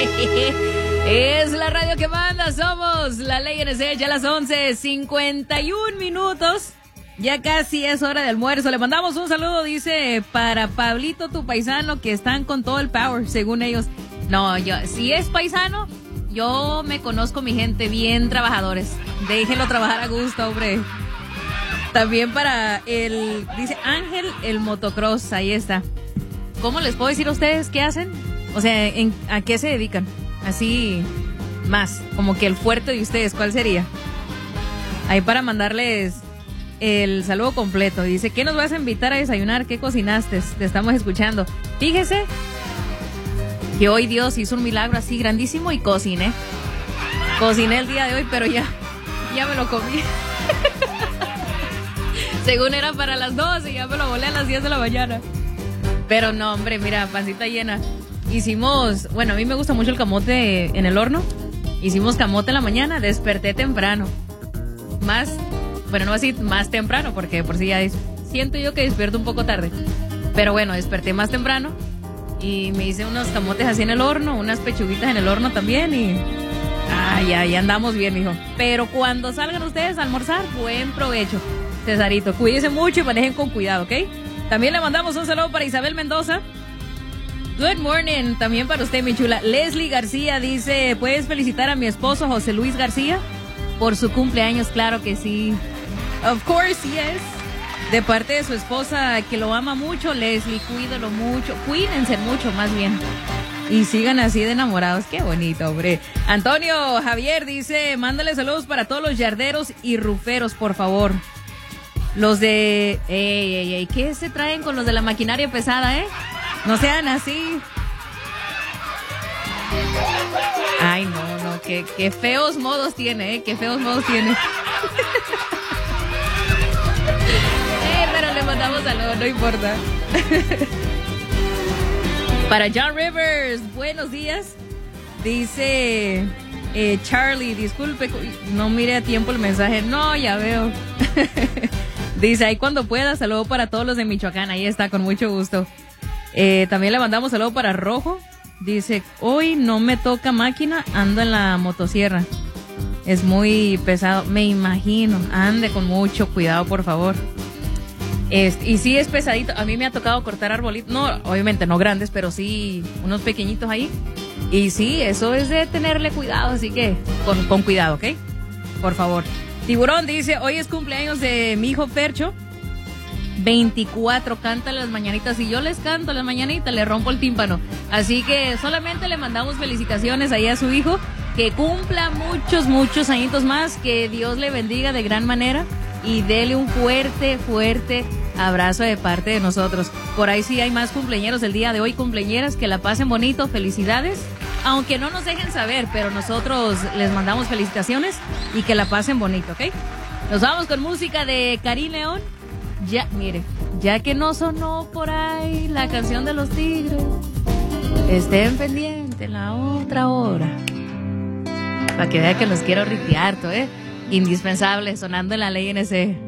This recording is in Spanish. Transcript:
Es la radio que manda, somos la Ley NC, ya a las 11:51. Ya casi es hora de almuerzo. Le mandamos un saludo, dice, para Pablito, tu paisano, que están con todo el power, según ellos. No, si es paisano, yo me conozco mi gente, bien trabajadores. Déjenlo trabajar a gusto, hombre. También para dice Ángel, el motocross, ahí está. ¿Cómo les puedo decir a ustedes qué hacen? O sea, ¿a qué se dedican? Así, más, como que el fuerte de ustedes, ¿cuál sería? Ahí para mandarles el saludo completo. Dice, ¿qué nos vas a invitar a desayunar? ¿Qué cocinaste? Te estamos escuchando. Fíjese que hoy Dios hizo un milagro así grandísimo y cociné. Cociné el día de hoy, pero ya me lo comí. Según era para las 12, ya me lo volé a las 10 de la mañana. Pero no, hombre, mira, pancita llena. Hicimos, bueno, a mí me gusta mucho el camote en el horno. Hicimos camote en la mañana, desperté temprano. Más temprano, porque por si ya siento yo que despierto un poco tarde. Pero bueno, desperté más temprano y me hice unos camotes así en el horno, unas pechuguitas en el horno también y... ya andamos bien, mijo. Pero cuando salgan ustedes a almorzar, buen provecho. Cesarito, cuídense mucho y manejen con cuidado, ¿ok? También le mandamos un saludo para Isabel Mendoza. Good morning, también para usted, mi chula. Leslie García dice, ¿puedes felicitar a mi esposo José Luis García por su cumpleaños? Claro que sí. Of course, yes. De parte de su esposa, que lo ama mucho, Leslie, cuídalo mucho. Cuídense mucho, más bien. Y sigan así de enamorados. Qué bonito, hombre. Antonio Javier dice, mándale saludos para todos los yarderos y ruferos, por favor. Los de... ¿qué se traen con los de la maquinaria pesada, No sean así. Ay, no, qué feos modos tiene, qué feos modos tiene. Pero le mandamos saludos, no importa. Para John Rivers, buenos días. Dice Charlie, disculpe, no mire a tiempo el mensaje. No, ya veo. Dice, ahí cuando pueda, saludo para todos los de Michoacán. Ahí está, con mucho gusto. También le mandamos saludo para Rojo. Dice, hoy no me toca máquina, ando en la motosierra. Es muy pesado, me imagino. Ande con mucho cuidado, por favor. Y sí es pesadito. A mí me ha tocado cortar arbolitos. No, obviamente no grandes, pero sí unos pequeñitos ahí. Y sí, eso es de tenerle cuidado, así que con cuidado, ¿ok? Por favor. Tiburón dice, hoy es cumpleaños de mi hijo Fercho. 24, canta las mañanitas. Y yo les canto las mañanitas, le rompo el tímpano. Así que solamente le mandamos felicitaciones ahí a su hijo. Que cumpla muchos añitos más. Que Dios le bendiga de gran manera. Y dele un fuerte abrazo de parte de nosotros. Por ahí sí hay más cumpleañeros el día de hoy, cumpleañeras, que la pasen bonito, felicidades. Aunque no nos dejen saber, pero nosotros les mandamos felicitaciones y que la pasen bonito, ¿ok? Nos vamos con música de Karim León. Ya, mire, ya que no sonó por ahí la canción de los Tigres, estén pendientes la otra hora. Para que vean que los quiero ritear, indispensable, sonando en la Ley NC.